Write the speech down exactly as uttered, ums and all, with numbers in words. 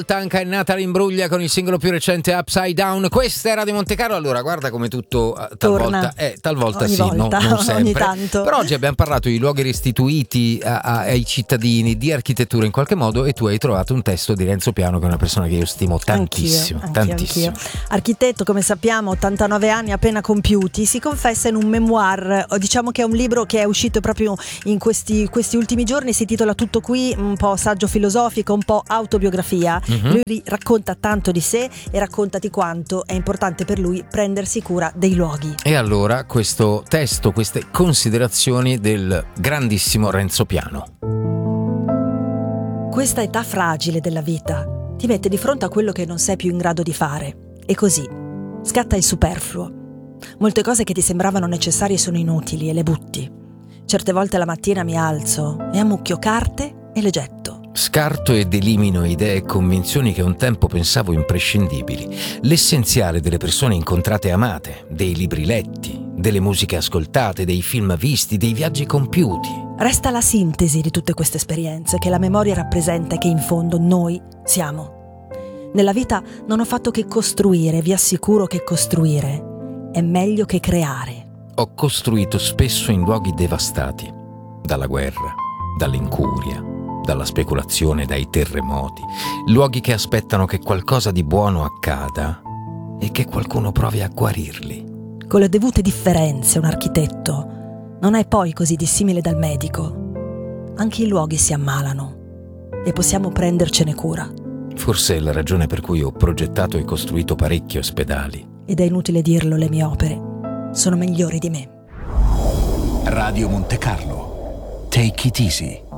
Tanca e Natalie Imbruglia con il singolo più recente Upside Down. Questa è Radio Monte Carlo. Allora, guarda come tutto uh, talvolta, eh, talvolta ogni sì, volta, no, non ogni sempre. tanto. Però oggi abbiamo parlato di luoghi restituiti a, a, ai cittadini, di architettura in qualche modo, e tu hai trovato un testo di Renzo Piano, che è una persona che io stimo tantissimo, anch'io, anch'io, tantissimo. Anch'io. Architetto, come sappiamo, ottantanove anni appena compiuti, si confessa in un memoir, o diciamo che è un libro che è uscito proprio in questi, questi ultimi giorni, si intitola Tutto qui, un po' saggio filosofico, un po' autobiografia. Mm-hmm. Lui racconta tanto di sé e racconta di quanto è importante per lui prendersi cura dei luoghi. E allora questo testo, queste considerazioni del grandissimo Renzo Piano. Questa età fragile della vita ti mette di fronte a quello che non sei più in grado di fare, e così scatta il superfluo. Molte cose che ti sembravano necessarie sono inutili e le butti. Certe volte la mattina mi alzo e ammucchio carte e le getto. Scarto ed elimino idee e convinzioni che un tempo pensavo imprescindibili. L'essenziale delle persone incontrate e amate, dei libri letti, delle musiche ascoltate, dei film visti, dei viaggi compiuti. Resta la sintesi di tutte queste esperienze che la memoria rappresenta e che in fondo noi siamo. Nella vita non ho fatto che costruire, vi assicuro che costruire è meglio che creare. Ho costruito spesso in luoghi devastati, dalla guerra, dall'incuria, dalla speculazione, dai terremoti, luoghi che aspettano che qualcosa di buono accada e che qualcuno provi a guarirli. Con le dovute differenze, un architetto non è poi così dissimile dal medico. Anche i luoghi si ammalano e possiamo prendercene cura. Forse è la ragione per cui ho progettato e costruito parecchi ospedali. Ed è inutile dirlo, le mie opere sono migliori di me. Radio Monte Carlo. Take it easy.